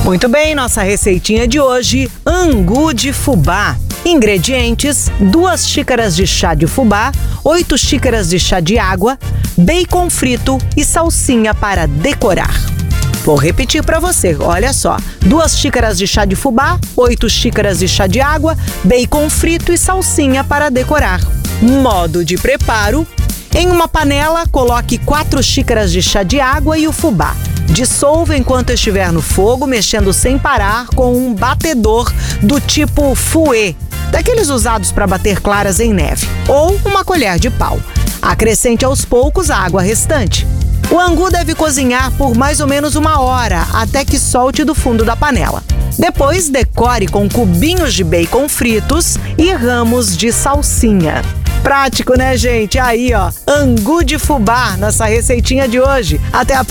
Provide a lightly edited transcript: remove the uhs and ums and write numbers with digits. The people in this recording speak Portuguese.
Muito bem, nossa receitinha de hoje, angu de fubá. Ingredientes: 2 xícaras de chá de fubá, 8 xícaras de chá de água, bacon frito e salsinha para decorar. Vou repetir para você, olha só. 2 xícaras de chá de fubá, 8 xícaras de chá de água, bacon frito e salsinha para decorar. Modo de preparo: em uma panela, coloque 4 xícaras de chá de água e o fubá. Dissolva enquanto estiver no fogo, mexendo sem parar com um batedor do tipo fouet, daqueles usados para bater claras em neve, ou uma colher de pau. Acrescente aos poucos a água restante. O angu deve cozinhar por mais ou menos 1 hora, até que solte do fundo da panela. Depois, decore com cubinhos de bacon fritos e ramos de salsinha. Prático, né, gente? Aí, ó, angu de fubá, nossa receitinha de hoje. Até a próxima.